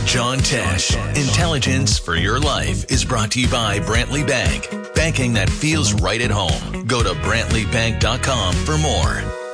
John Tesh. Intelligence for your life is brought to you by Brantley Bank. Banking that feels right at home. Go to BrantleyBank.com for more.